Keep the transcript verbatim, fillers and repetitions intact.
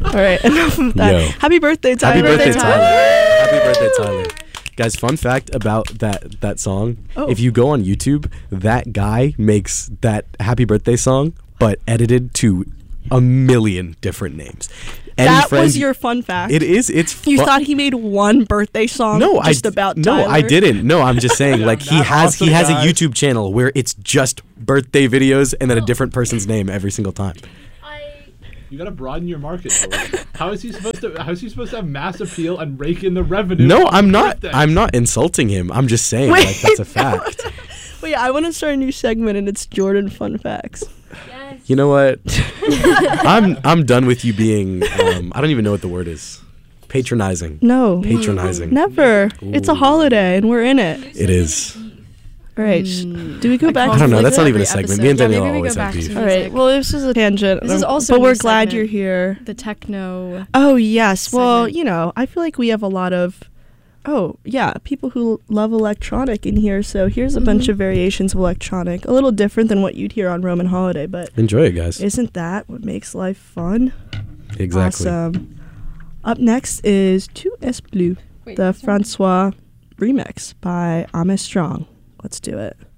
All right, enough of that. Yo. Happy birthday, Tyler. Happy birthday, Tyler. Tyler. Happy birthday, Tyler. Guys, fun fact about that that song. Oh. If you go on YouTube, that guy makes that happy birthday song, but edited to a million different names. Any That friend- was your fun fact. It is. It's You fun- thought he made one birthday song no, just I, about no, Tyler? I didn't. No, I'm just saying, like he That has he awesome has guy. a YouTube channel where it's just birthday videos and then a different person's name every single time. You gotta broaden your market. George. How is he supposed to? How is he supposed to have mass appeal and rake in the revenue? No, on I'm his not. birthday? I'm not insulting him. I'm just saying, Wait, like that's a no. fact. Wait, I want to start a new segment, and it's Jordan Fun Facts. Yes. You know what? I'm I'm done with you being. Um, I don't even know what the word is. Patronizing. No, Patronizing. never. It's a Ooh. holiday, and we're in it. It is. All right, sh- do we go I back? call I don't know. Like That's not even a every segment. Me and episode. Yeah, Danielle maybe we always go have back beef. to All right. music. Well, this is a tangent. This is um, also but a we're new glad segment. you're here. The techno. Oh yes. Well, segment. you know, I feel like we have a lot of. Oh yeah, people who love electronic in here. So here's a bunch Mhm. of variations of electronic, a little different than what you'd hear on Roman Holiday, but Enjoy it, guys. isn't that what makes life fun? Exactly. Awesome. Up next is Tu es bleu, Wait, the this one? Francois remix by Ame Strong. Let's do it.